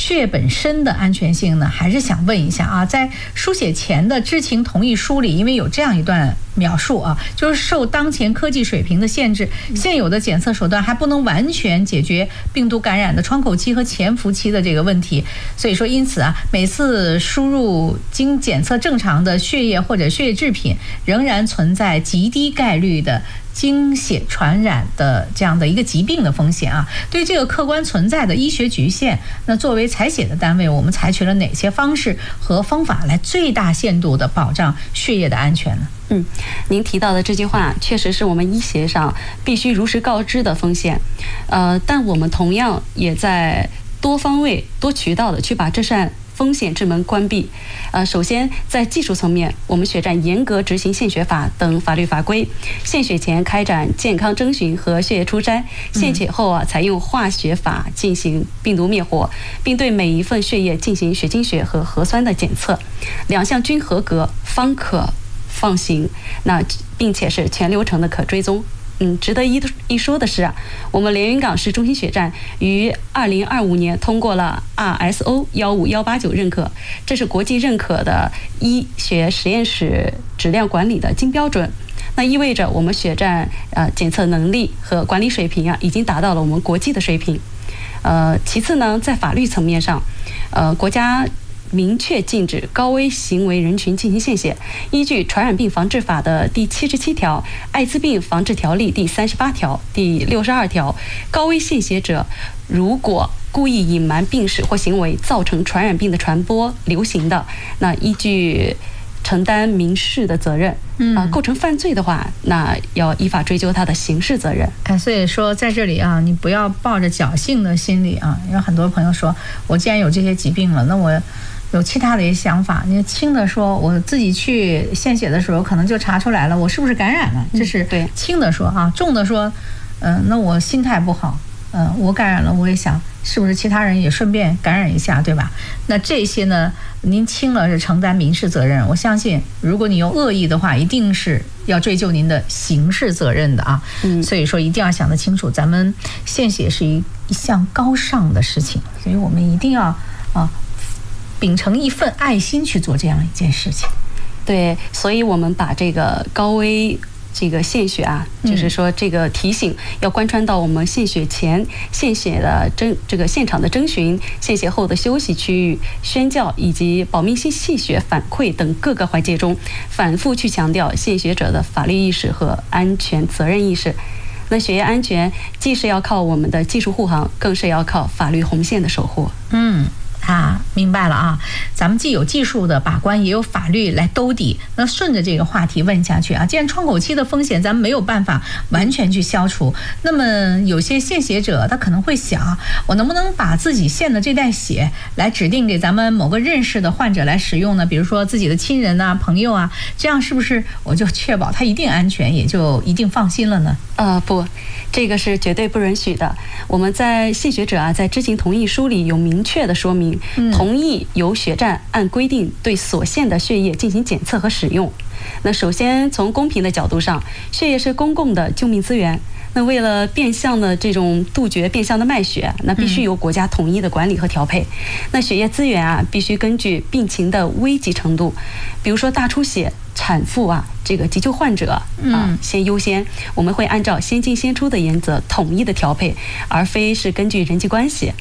血液本身的安全性呢，还是想问一下啊，在输血前的知情同意书里，因为有这样一段描述啊，就是受当前科技水平的限制，现有的检测手段还不能完全解决病毒感染的窗口期和潜伏期的这个问题，所以说因此啊，每次输入经检测正常的血液或者血液制品，仍然存在极低概率的经血传染的这样的一个疾病的风险啊。对这个客观存在的医学局限，那作为采血的单位，我们采取了哪些方式和方法来最大限度的保障血液的安全呢？ 您提到的这句话确实是我们医学上必须如实告知的风险，但我们同样也在多方位、多渠道的去把这扇风险之门关闭。首先在技术层面，我们血站严格执行献血法等法律法规，献血前开展健康征询和血液初筛，献血后采用化学法进行病毒灭活，并对每一份血液进行血清学和核酸的检测，2项均合格方可放行，并且是全流程的可追踪。值得一说的是我们连云港市中心血站于2025年通过了 RSO 15189认可，这是国际认可的医学实验室质量管理的金标准。那意味着我们血站检测能力和管理水平已经达到了我们国际的水平。其次呢，在法律层面上，国家明确禁止高危行为人群进行献血，依据《传染病防治法》的第77条、《艾滋病防治条例》第38条、第62条，高危献血者如果故意隐瞒病史或行为造成传染病的传播流行的，那依据承担民事的责任。构成犯罪的话，那要依法追究他的刑事责任。 所以说在这里啊，你不要抱着侥幸的心理啊，因为很多朋友说，我既然有这些疾病了，那我有其他的一些想法。你轻的说，我自己去献血的时候可能就查出来了，我是不是感染了？这是轻的说啊。重的说，那我心态不好，我感染了，我也想是不是其他人也顺便感染一下，对吧？那这些呢，您轻了是承担民事责任，我相信如果你有恶意的话，一定是要追究您的刑事责任的啊。所以说一定要想得清楚，咱们献血是一项高尚的事情，所以我们一定要秉承一份爱心去做这样一件事情。 对，所以我们把这个高危这个献血就是说这个提醒要贯穿到我们献血前、献血的这个现场的征询、献血后的休息区域、宣教以及保密献血反馈等各个环节中，反复去强调献血者的法律意识和安全责任意识。那血液安全既是要靠我们的技术护航，更是要靠法律红线的守护。 明白了啊，咱们既有技术的把关，也有法律来兜底。那顺着这个话题问下去啊，既然窗口期的风险咱们没有办法完全去消除，那么有些献血者他可能会想，我能不能把自己献的这袋血来指定给咱们某个认识的患者来使用呢？比如说自己的亲人啊、朋友啊，这样是不是我就确保他一定安全，也就一定放心了呢？ 不，这个是绝对不允许的。我们在献血者在知情同意书里有明确的说明，同意由血站按规定对所献的血液进行检测和使用。那首先从公平的角度上，血液是公共的救命资源。那为了变相的这种杜绝变相的卖血，那必须由国家统一的管理和调配。那血液资源必须根据病情的危急程度，比如说大出血、产妇这个急救患者先优先。我们会按照先进先出的原则统一的调配，而非是根据人际关系。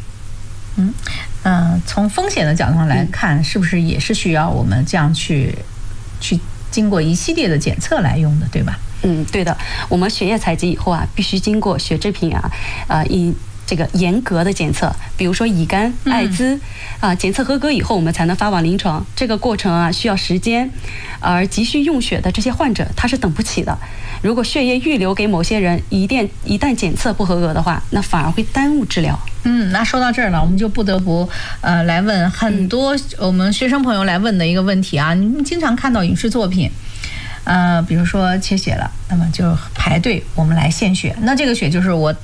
从风险的角度上来看，是不是也是需要我们这样去经过一系列的检测来用的，对吧？ 对的。我们血液采集以后必须经过血制品以这个严格的检测，比如说乙肝、艾滋检测合格以后，我们才能发往临床。这个过程需要时间，而急需用血的这些患者他是等不起的。如果血液预留给某些人，一旦检测不合格的话，那反而会耽误治疗。 那说到这儿了，我们就不得不来问很多我们学生朋友来问的一个问题你们经常看到影视作品，比如说缺血了，那么就排队我们来献血，那这个血就是我